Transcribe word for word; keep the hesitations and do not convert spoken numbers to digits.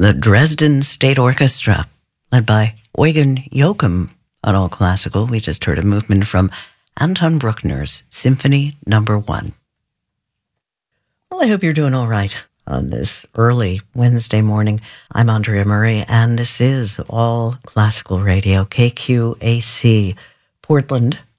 the Dresden State Orchestra, led by Eugen Joachim on All Classical. We just heard a movement from Anton Bruckner's Symphony Number One. Well, I hope you're doing all right on this early Wednesday morning. I'm Andrea Murray, and this is All Classical Radio, K Q A C, Portland,